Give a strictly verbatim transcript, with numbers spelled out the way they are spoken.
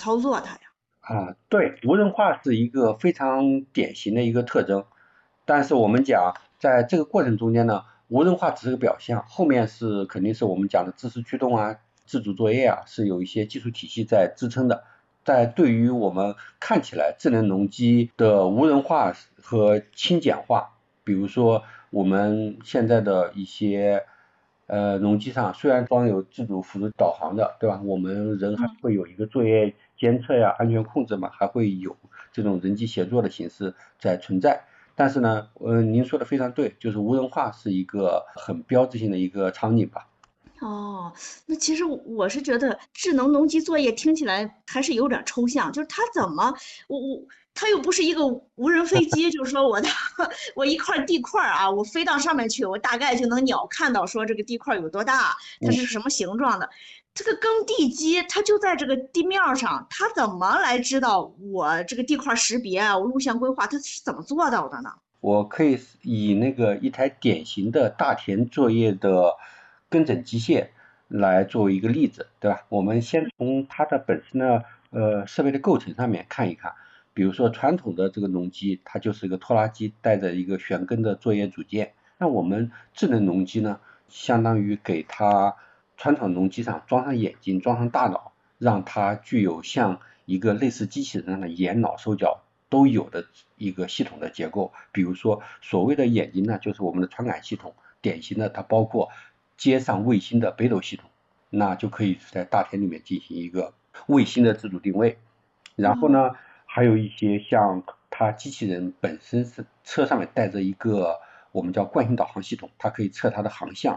操作它呀？ 啊，对，无人化是一个非常典型的一个特征，但是我们讲在这个过程中间呢，无人化只是个表象，后面是肯定是我们讲的知识驱动啊、自主作业啊，是有一些技术体系在支撑的。在对于我们看起来智能农机的无人化和轻简化，比如说我们现在的一些呃农机上虽然装有自主辅助导航的，对吧？我们人还嗯。 会有一个作业监测呀、安全控制嘛，还会有这种人机协作的形式在存在。但是呢，呃，您说的非常对，就是无人化是一个很标志性的一个场景吧。 哦，那其实我是觉得智能农机作业听起来还是有点抽象，就是它怎么，我我它又不是一个无人飞机，就是说我的我一块地块啊，我飞到上面去，我大概就能鸟看到说这个地块有多大，它嗯， 是什么形状的。这个耕地机它就在这个地面上，它怎么来知道我这个地块识别啊，我路线规划，它是怎么做到的呢？ 我可以以那个一台典型的大田作业的耕整机械来作为一个例子，对吧？我们先从它的本身的呃设备的构成上面看一看。比如说传统的这个农机，它就是一个拖拉机带着一个旋耕的作业组件。那我们智能农机呢，相当于给它传统农机上装上眼睛，装上大脑，让它具有像一个类似机器人的眼脑手脚都有的一个系统的结构。比如说所谓的眼睛呢，就是我们的传感系统，典型的它包括接上卫星的北斗系统，那就可以在大田里面进行一个卫星的自主定位。然后哦。 呢，还有一些像它机器人本身是车上面带着一个我们叫惯性导航系统，它可以测它的航向。